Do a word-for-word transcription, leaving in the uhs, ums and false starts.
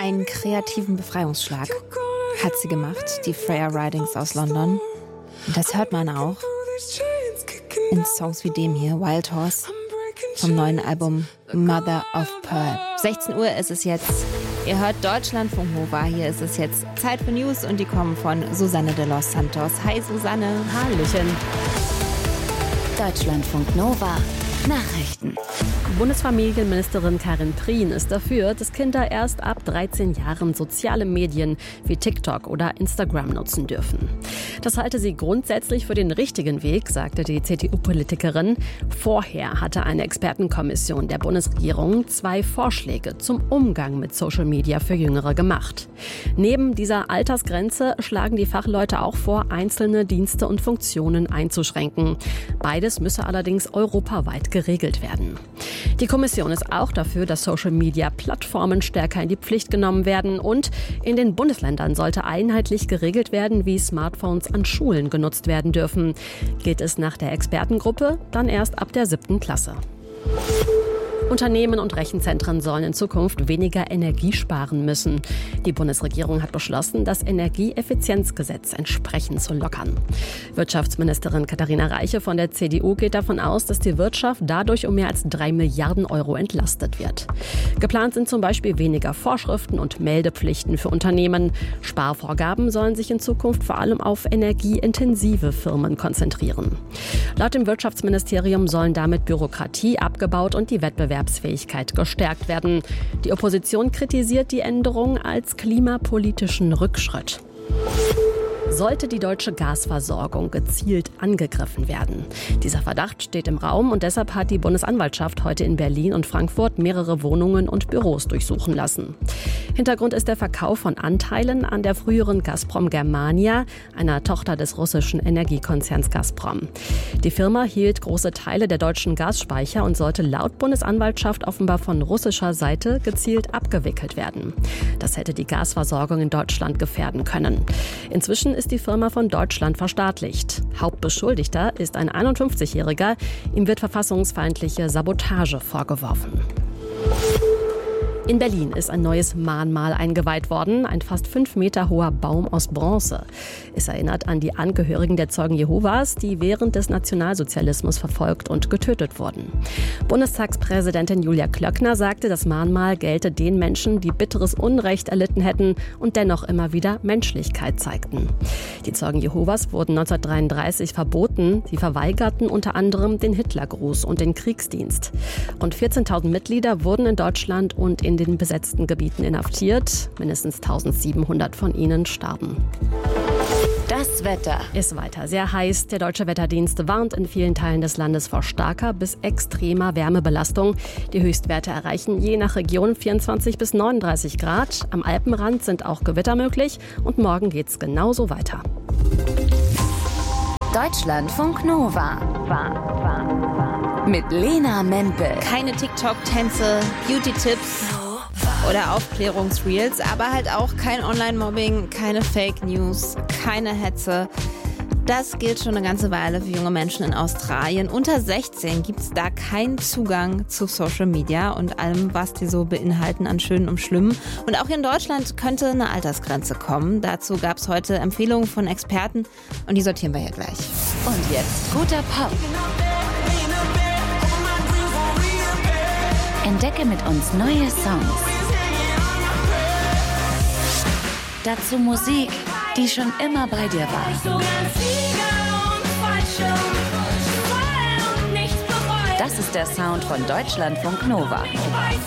Einen kreativen Befreiungsschlag hat sie gemacht, die Freya Ridings aus London. Und das hört man auch in Songs wie dem hier, Wild Horse, vom neuen Album Mother of Pearl. sechzehn Uhr ist es jetzt. Ihr hört Deutschlandfunk Nova. Hier ist es jetzt Zeit für News und die kommen von Susanne de los Santos. Hi Susanne. Hallöchen. Deutschlandfunk Nova. Nachrichten. Bundesfamilienministerin Karin Prien ist dafür, dass Kinder erst ab dreizehn Jahren soziale Medien wie TikTok oder Instagram nutzen dürfen. Das halte sie grundsätzlich für den richtigen Weg, sagte die C D U-Politikerin. Vorher hatte eine Expertenkommission der Bundesregierung zwei Vorschläge zum Umgang mit Social Media für Jüngere gemacht. Neben dieser Altersgrenze schlagen die Fachleute auch vor, einzelne Dienste und Funktionen einzuschränken. Beides müsse allerdings europaweit geregelt werden. Die Kommission ist auch dafür, dass Social-Media-Plattformen stärker in die Pflicht genommen werden und in den Bundesländern sollte einheitlich geregelt werden, wie Smartphones an Schulen genutzt werden dürfen. Geht es nach der Expertengruppe, dann erst ab der siebten Klasse. Unternehmen und Rechenzentren sollen in Zukunft weniger Energie sparen müssen. Die Bundesregierung hat beschlossen, das Energieeffizienzgesetz entsprechend zu lockern. Wirtschaftsministerin Katharina Reiche von der C D U geht davon aus, dass die Wirtschaft dadurch um mehr als drei Milliarden Euro entlastet wird. Geplant sind zum Beispiel weniger Vorschriften und Meldepflichten für Unternehmen. Sparvorgaben sollen sich in Zukunft vor allem auf energieintensive Firmen konzentrieren. Laut dem Wirtschaftsministerium sollen damit Bürokratie abgebaut und die Wettbewerbsfähigkeit gestärkt werden. Die Opposition kritisiert die Änderung als klimapolitischen Rückschritt. Sollte die deutsche Gasversorgung gezielt angegriffen werden? Dieser Verdacht steht im Raum und deshalb hat die Bundesanwaltschaft heute in Berlin und Frankfurt mehrere Wohnungen und Büros durchsuchen lassen. Hintergrund ist der Verkauf von Anteilen an der früheren Gazprom Germania, einer Tochter des russischen Energiekonzerns Gazprom. Die Firma hielt große Teile der deutschen Gasspeicher und sollte laut Bundesanwaltschaft offenbar von russischer Seite gezielt abgewickelt werden. Das hätte die Gasversorgung in Deutschland gefährden können. Inzwischen ist die Firma von Deutschland verstaatlicht. Hauptbeschuldigter ist ein einundfünfzigjähriger. Ihm wird verfassungsfeindliche Sabotage vorgeworfen. In Berlin ist ein neues Mahnmal eingeweiht worden, ein fast fünf Meter hoher Baum aus Bronze. Es erinnert an die Angehörigen der Zeugen Jehovas, die während des Nationalsozialismus verfolgt und getötet wurden. Bundestagspräsidentin Julia Klöckner sagte, das Mahnmal gelte den Menschen, die bitteres Unrecht erlitten hätten und dennoch immer wieder Menschlichkeit zeigten. Die Zeugen Jehovas wurden neunzehnhundertdreiunddreißig verboten. Sie verweigerten unter anderem den Hitlergruß und den Kriegsdienst. Rund vierzehntausend Mitglieder wurden in Deutschland und in in den besetzten Gebieten inhaftiert. Mindestens eintausendsiebenhundert von ihnen starben. Das Wetter ist weiter sehr heiß. Der Deutsche Wetterdienst warnt in vielen Teilen des Landes vor starker bis extremer Wärmebelastung. Die Höchstwerte erreichen je nach Region vierundzwanzig bis neununddreißig Grad. Am Alpenrand sind auch Gewitter möglich und morgen geht's genauso weiter. Deutschlandfunk Nova. Mit Lena Mempel. Keine TikTok-Tänze, Beauty-Tipps oder Aufklärungsreels, aber halt auch kein Online-Mobbing, keine Fake News, keine Hetze. Das gilt schon eine ganze Weile für junge Menschen in Australien. Unter sechzehn gibt es da keinen Zugang zu Social Media und allem, was die so beinhalten an Schönen und Schlimmen. Und auch hier in Deutschland könnte eine Altersgrenze kommen. Dazu gab es heute Empfehlungen von Experten und die sortieren wir hier gleich. Und jetzt guter Pop. Entdecke mit uns neue Songs. Dazu Musik, die schon immer bei dir war. Das ist der Sound von Deutschlandfunk Nova.